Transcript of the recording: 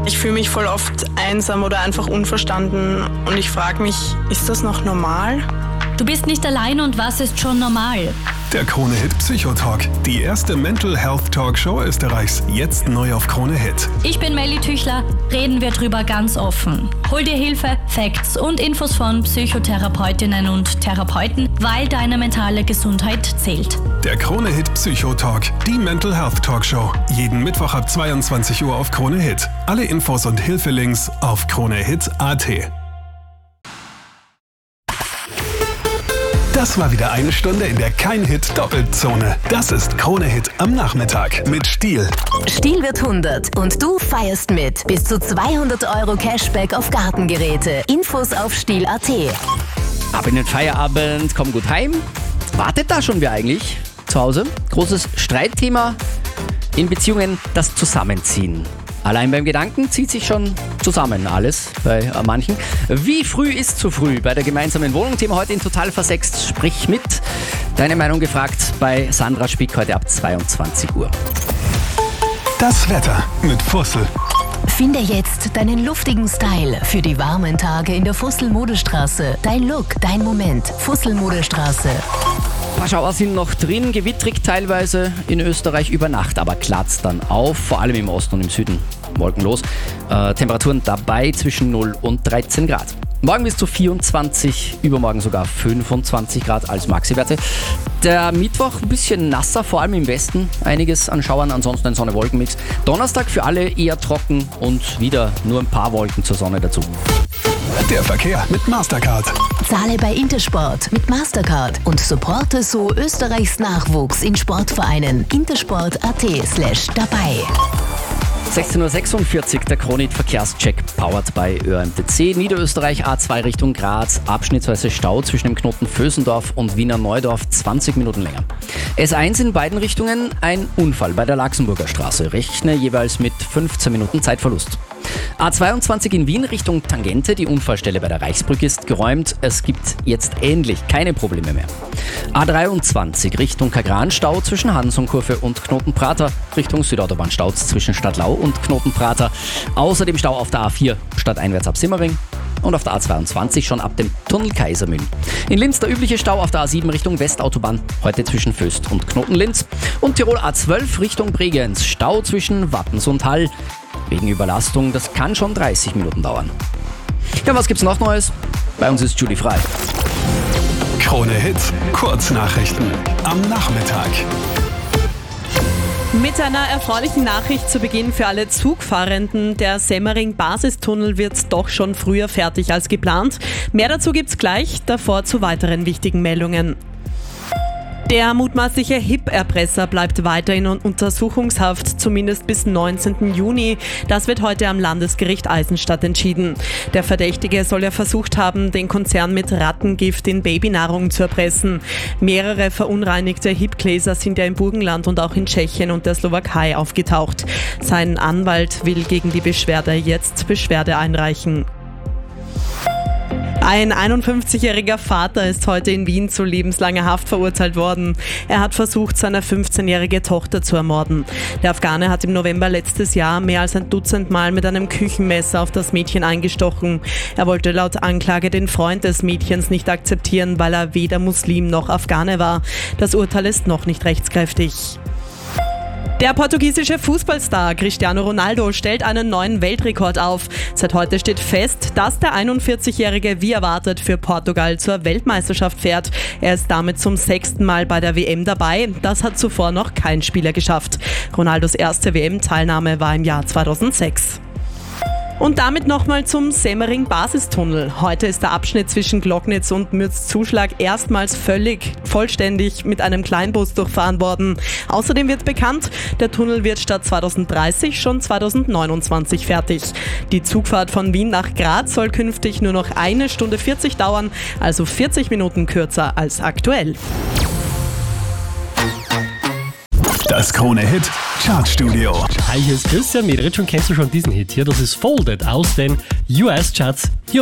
Ich fühle mich voll oft einsam oder einfach unverstanden und ich frage mich, ist das noch normal? Du bist nicht allein und was ist schon normal? Der Krone-Hit Psychotalk, die erste Mental Health Talkshow Österreichs, jetzt neu auf Krone-Hit. Ich bin Melly Tüchler, reden wir drüber ganz offen. Hol dir Hilfe, Facts und Infos von Psychotherapeutinnen und Therapeuten, weil deine mentale Gesundheit zählt. Der Krone-Hit Psychotalk, die Mental Health Talkshow, jeden Mittwoch ab 22 Uhr auf Krone-Hit. Alle Infos und Hilfelinks auf kronehit.at. Das war wieder eine Stunde in der Kein-Hit-Doppelzone. Das ist Krone-Hit am Nachmittag mit Stihl. Stihl wird 100 und du feierst mit. Bis zu 200 € Cashback auf Gartengeräte. Infos auf Stihl.at. Ab in den Feierabend, komm gut heim. Wartet da schon wer eigentlich zu Hause? Großes Streitthema in Beziehungen, das Zusammenziehen. Allein beim Gedanken zieht sich schon zusammen alles bei manchen. Wie früh ist zu früh bei der gemeinsamen Wohnung? Thema heute in Total versext. Sprich mit. Deine Meinung gefragt bei Sandra Spick heute ab 22 Uhr. Das Wetter mit Fussel. Finde jetzt deinen luftigen Style für die warmen Tage in der Fussel-Modestraße. Dein Look, dein Moment. Fussel-Modestraße. Ein paar Schauer sind noch drin, gewittrig teilweise in Österreich über Nacht, aber klart's dann auf, vor allem im Osten und im Süden wolkenlos. Temperaturen dabei zwischen 0 und 13 Grad. Morgen bis zu 24, übermorgen sogar 25 Grad als Maxi-Werte. Der Mittwoch ein bisschen nasser, vor allem im Westen. Einiges an Schauern, ansonsten ein Sonne-Wolken-Mix. Donnerstag für alle eher trocken und wieder nur ein paar Wolken zur Sonne dazu. Der Verkehr mit Mastercard. Zahle bei Intersport mit Mastercard und supporte so Österreichs Nachwuchs in Sportvereinen. intersport.at/dabei. 16.46 Uhr, der Krone-Hit Verkehrscheck powered by ÖMTC. Niederösterreich A2 Richtung Graz, abschnittsweise Stau zwischen dem Knoten Vösendorf und Wiener Neudorf, 20 Minuten länger. S1 in beiden Richtungen, ein Unfall bei der Laxenburger Straße. Rechne jeweils mit 15 Minuten Zeitverlust. A22 in Wien Richtung Tangente, die Unfallstelle bei der Reichsbrücke ist geräumt. Es gibt jetzt endlich keine Probleme mehr. A23 Richtung Kagran-Stau zwischen Hansonkurve und Knotenprater. Richtung Südautobahn-Stau zwischen Stadtlau und Knotenprater. Außerdem Stau auf der A4 stadteinwärts ab Simmering. Und auf der A22 schon ab dem Tunnel Kaisermühlen. In Linz der übliche Stau auf der A7 Richtung Westautobahn, heute zwischen Föst und Knotenlinz. Und Tirol A12 Richtung Bregenz, Stau zwischen Wattens und Hall. Wegen Überlastung, das kann schon 30 Minuten dauern. Ja, was gibt's noch Neues? Bei uns ist Julie Frei. Krone-Hit, Kurznachrichten am Nachmittag. Mit einer erfreulichen Nachricht zu Beginn für alle Zugfahrenden. Der Semmering-Basistunnel wird doch schon früher fertig als geplant. Mehr dazu gibt's gleich, davor zu weiteren wichtigen Meldungen. Der mutmaßliche HIP-Erpresser bleibt weiter in Untersuchungshaft, zumindest bis 19. Juni. Das wird heute am Landesgericht Eisenstadt entschieden. Der Verdächtige soll ja versucht haben, den Konzern mit Rattengift in Babynahrung zu erpressen. Mehrere verunreinigte HIP-Gläser sind ja im Burgenland und auch in Tschechien und der Slowakei aufgetaucht. Sein Anwalt will gegen die Beschwerde jetzt Beschwerde einreichen. Ein 51-jähriger Vater ist heute in Wien zu lebenslanger Haft verurteilt worden. Er hat versucht, seine 15-jährige Tochter zu ermorden. Der Afghane hat im November letztes Jahr mehr als ein Dutzend Mal mit einem Küchenmesser auf das Mädchen eingestochen. Er wollte laut Anklage den Freund des Mädchens nicht akzeptieren, weil er weder Muslim noch Afghane war. Das Urteil ist noch nicht rechtskräftig. Der portugiesische Fußballstar Cristiano Ronaldo stellt einen neuen Weltrekord auf. Seit heute steht fest, dass der 41-Jährige wie erwartet für Portugal zur Weltmeisterschaft fährt. Er ist damit zum 6. Mal bei der WM dabei. Das hat zuvor noch kein Spieler geschafft. Ronaldos erste WM-Teilnahme war im Jahr 2006. Und damit nochmal zum Semmering-Basistunnel. Heute ist der Abschnitt zwischen Glocknitz und Mürzzuschlag erstmals vollständig mit einem Kleinbus durchfahren worden. Außerdem wird bekannt, der Tunnel wird statt 2030 schon 2029 fertig. Die Zugfahrt von Wien nach Graz soll künftig nur noch 1 Stunde 40 dauern, also 40 Minuten kürzer als aktuell. Das Krone-Hit Chartstudio. Hi, hier ist Christian Mederitsch und kennst du schon diesen Hit hier? Das ist Folded aus den US-Charts. Hier